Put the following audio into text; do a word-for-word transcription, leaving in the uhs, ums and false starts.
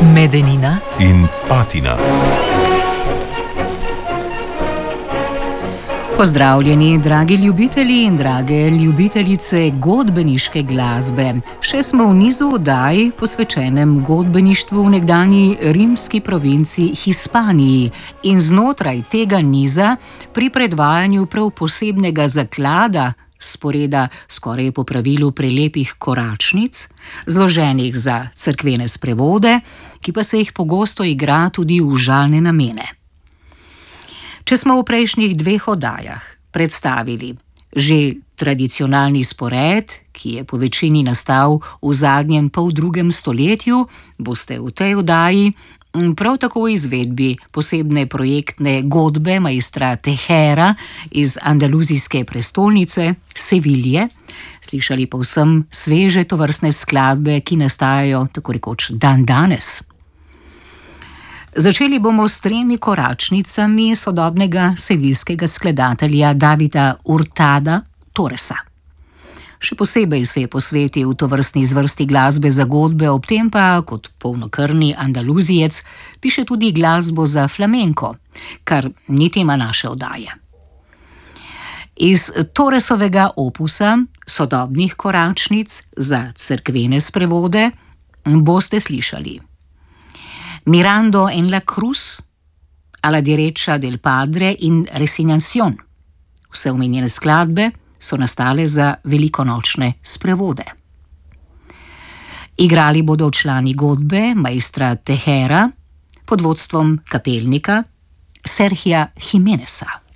Medenina in patina. Pozdravljeni, dragi ljubitelji in drage ljubiteljice godbeniške glasbe. Še smo v nizu oddaj posvečenem godbeništvu v nekdanji rimski provinci Hispaniji in znotraj tega niza pri predvajanju prav posebnega zaklada, sporeda skoraj po pravilu prelepih koračnic, zloženih za cerkvene sprevode, ki pa se jih pogosto igra tudi v žalne namene. Če smo v prejšnjih dveh oddajah predstavili že tradicionalni spored, ki je po večini nastal v zadnjem poldrugem stoletju, boste v tej oddaji prav tako v izvedbi posebne projektne godbe maestra Tejera iz andaluzijske prestolnice Sevilje slišali povsem sveže tovrstne skladbe, ki nastajajo tako rekoč dan danes. Začeli bomo s tremi koračnicami sodobnega seviljskega skladatelja Davida Hurtada Torresa. Še posebej se je posvetil tovrstni zvrsti glasbe za godbe, ob tem pa, kot polnokrvni Andaluzijec, piše tudi glasbo za flamenko, kar ni tema naše oddaje. Iz Torresovega opusa sodobnih koračnic za cerkvene sprevode boste slišali Mirando en la cruz, a la derecha del padre in resignación. Vse omenjene skladbe so nastale za velikonočne sprevode. Igrali bodo člani godbe maestra Tejera pod vodstvom kapelnika Sergija Jimeneza.